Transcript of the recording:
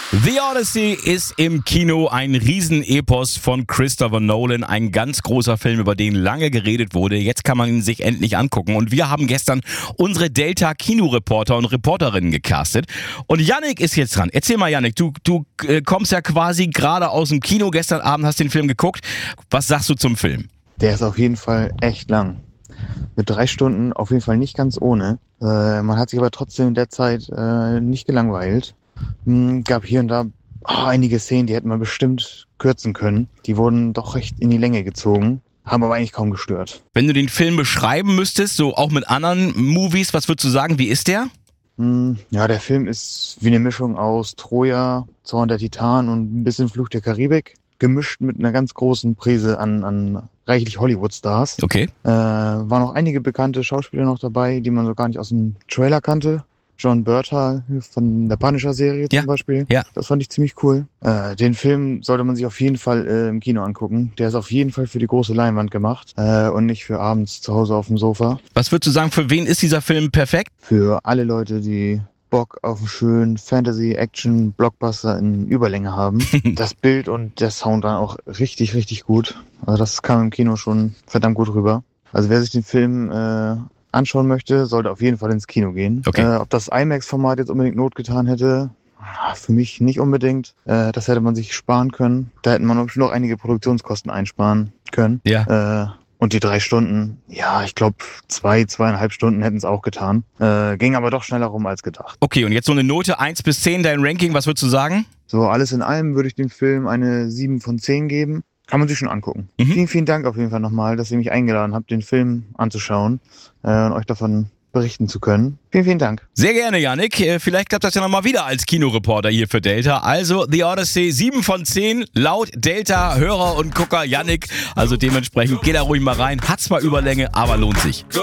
The Odyssey ist im Kino ein Riesenepos von Christopher Nolan, ein ganz großer Film, über den lange geredet wurde. Jetzt kann man ihn sich endlich angucken und wir haben gestern unsere Delta-Kinoreporter und Reporterinnen gecastet und Yannick ist jetzt dran. Erzähl mal, Yannick, du kommst ja quasi gerade aus dem Kino, gestern Abend hast den Film geguckt. Was sagst du zum Film? Der ist auf jeden Fall echt lang. Mit 3 Stunden auf jeden Fall nicht ganz ohne. Man hat sich aber trotzdem in der Zeit nicht gelangweilt. Gab hier und da einige Szenen, die hätten wir bestimmt kürzen können. Die wurden doch recht in die Länge gezogen, haben aber eigentlich kaum gestört. Wenn du den Film beschreiben müsstest, so auch mit anderen Movies, was würdest du sagen, wie ist der? Ja, der Film ist wie eine Mischung aus Troja, Zorn der Titanen und ein bisschen Fluch der Karibik, gemischt mit einer ganz großen Prise an reichlich Hollywood-Stars. Okay. Waren auch einige bekannte Schauspieler noch dabei, die man so gar nicht aus dem Trailer kannte. John Bertal von der Punisher-Serie zum Beispiel. Ja. Das fand ich ziemlich cool. Den Film sollte man sich auf jeden Fall im Kino angucken. Der ist auf jeden Fall für die große Leinwand gemacht und nicht für abends zu Hause auf dem Sofa. Was würdest du sagen, für wen ist dieser Film perfekt? Für alle Leute, die Bock auf einen schönen Fantasy-Action-Blockbuster in Überlänge haben. Das Bild und der Sound dann auch richtig, richtig gut. Also das kam im Kino schon verdammt gut rüber. Also wer sich den Film anschauen möchte, sollte auf jeden Fall ins Kino gehen. Okay. Ob das IMAX-Format jetzt unbedingt Not getan hätte, für mich nicht unbedingt. Das hätte man sich sparen können. Da hätten man noch einige Produktionskosten einsparen können. Ja. Und die 3 Stunden, ja, ich glaube 2,5 Stunden hätten es auch getan. Ging aber doch schneller rum als gedacht. Okay, und jetzt so eine Note 1 bis 10, dein Ranking, was würdest du sagen? So, alles in allem würde ich dem Film eine 7 von 10 geben. Kann man sich schon angucken. Vielen, vielen Dank auf jeden Fall nochmal, dass ihr mich eingeladen habt, den Film anzuschauen und euch davon berichten zu können. Vielen, vielen Dank. Sehr gerne, Yannick. Vielleicht klappt das ja nochmal wieder als Kinoreporter hier für Delta. Also The Odyssey 7 von 10 laut Delta-Hörer und Gucker Yannick. Also dementsprechend geht da ruhig mal rein. Hat's mal Überlänge, aber lohnt sich.